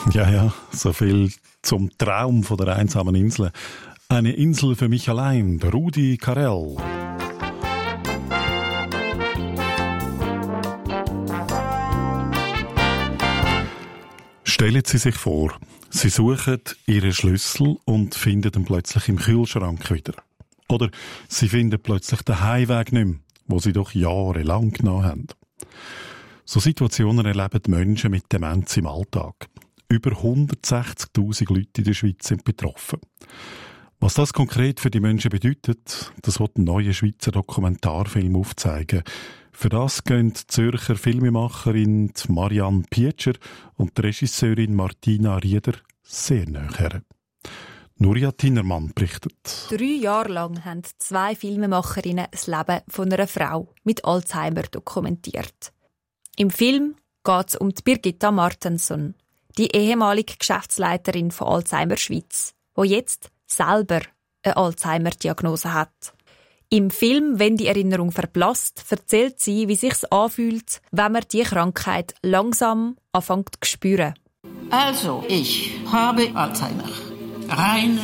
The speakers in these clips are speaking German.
Ja, so viel zum Traum von der einsamen Insel. Eine Insel für mich allein, der Rudi Carrell. Stellen Sie sich vor, Sie suchen Ihren Schlüssel und finden ihn plötzlich im Kühlschrank wieder. Oder Sie finden plötzlich den Heimweg nicht mehr, den Sie doch jahrelang genommen haben. So Situationen erleben die Menschen mit Demenz im Alltag. Über 160'000 Leute in der Schweiz sind betroffen. Was das konkret für die Menschen bedeutet, das wird ein neuer Schweizer Dokumentarfilm aufzeigen. Für das gehen die Zürcher Filmemacherin Marianne Pietscher und die Regisseurin Martina Rieder sehr nahe her. Nuria Tinnermann berichtet. 3 Jahre lang haben 2 Filmemacherinnen das Leben von einer Frau mit Alzheimer dokumentiert. Im Film geht es um die Birgitta Martensson, die ehemalige Geschäftsleiterin von Alzheimer Schweiz, die jetzt selber eine Alzheimer-Diagnose hat. Im Film «Wenn die Erinnerung verblasst» erzählt sie, wie es sich anfühlt, wenn man die Krankheit langsam anfängt zu spüren. Also, ich habe Alzheimer. Reine,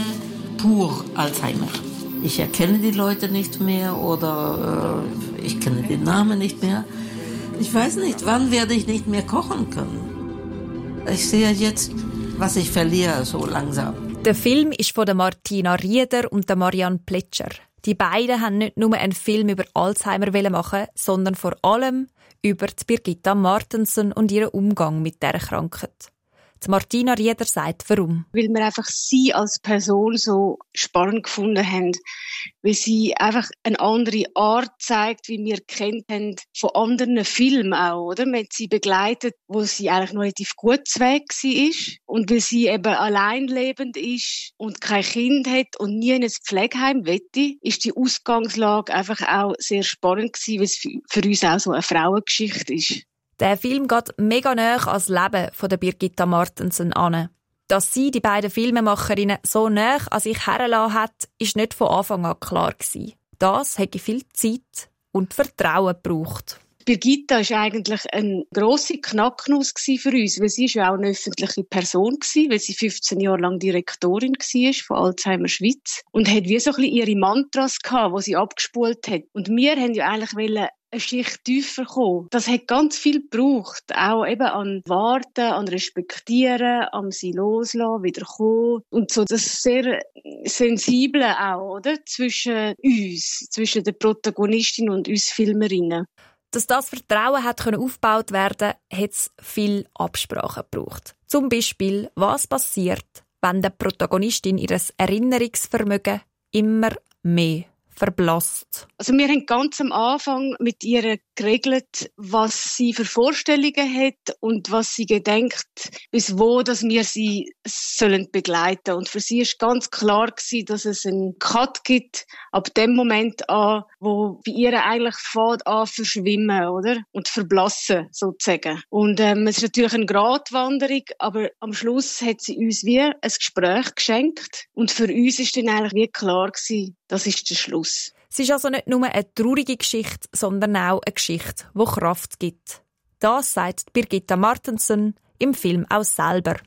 pur Alzheimer. Ich erkenne die Leute nicht mehr oder ich kenne den Namen nicht mehr. Ich weiß nicht, wann werde ich nicht mehr kochen können. Ich sehe jetzt, was ich verliere, so langsam. Der Film ist von der Martina Rieder und der Marianne Pietscher. Die beiden haben nicht nur einen Film über Alzheimer machen, sondern vor allem über die Birgitta Martensson und ihren Umgang mit dieser Krankheit. Die Martina Rieder sagt, warum. Weil wir einfach sie als Person so spannend gefunden haben. Weil sie einfach eine andere Art zeigt, wie wir kennt haben von anderen Filmen auch, oder? Man hat sie begleitet, wo sie eigentlich noch relativ gut Weg war. Und weil sie eben alleinlebend ist und kein Kind hat und nie in ein Pflegeheim wette, ist die Ausgangslage einfach auch sehr spannend gewesen, weil es für uns auch so eine Frauengeschichte ist. Der Film geht mega nahe ans Leben von der Birgitta Martensson an. Dass sie die beiden Filmemacherinnen so nahe an sich hergelassen hat, ist nicht von Anfang an klar gewesen. Das hätte viel Zeit und Vertrauen gebraucht. Birgitta war eigentlich eine grosse Knacknuss für uns, weil sie ja auch eine öffentliche Person war, weil sie 15 Jahre lang Direktorin war von Alzheimer Schweiz und hat wie so ein bisschen ihre Mantras gehabt, die sie abgespult hat. Und wir wollten ja eigentlich eine Schicht tiefer kommen. Das hat ganz viel gebraucht, auch eben an Warten, an Respektieren, an sie loslassen, wieder kommen. Und so das sehr Sensible auch, oder? Zwischen uns, zwischen der Protagonistin und uns Filmerinnen. Dass das Vertrauen hat aufgebaut werden konnte, hat es viel Absprachen gebraucht. Zum Beispiel, was passiert, wenn der Protagonistin ihr Erinnerungsvermögen immer mehr verblasst. Also wir haben ganz am Anfang mit ihr geregelt, was sie für Vorstellungen hat und was sie gedenkt, bis wo dass wir sie sollen begleiten. Und für sie ist ganz klar gewesen, dass es einen Cut gibt ab dem Moment an, wo bei ihr eigentlich fängt an verschwimmen, oder? Und verblassen, sozusagen. Und es ist natürlich eine Gratwanderung, aber am Schluss hat sie uns wie ein Gespräch geschenkt. Und für uns ist dann eigentlich wie klar gewesen, das ist der Schluss. Es ist also nicht nur eine traurige Geschichte, sondern auch eine Geschichte, die Kraft gibt. Das sagt Birgitta Martensson im Film auch selber.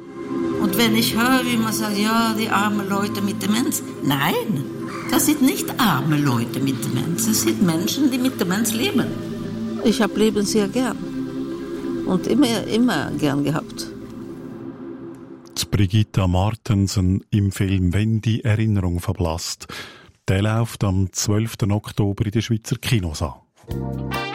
Und wenn ich höre, wie man sagt, ja, die armen Leute mit Demenz. Nein, das sind nicht arme Leute mit Demenz. Das sind Menschen, die mit Demenz leben. Ich habe Leben sehr gern. Und immer gern gehabt. Die Birgitta Martensson im Film «Wenn die Erinnerung verblasst». Der läuft am 12. Oktober in den Schweizer Kinos an.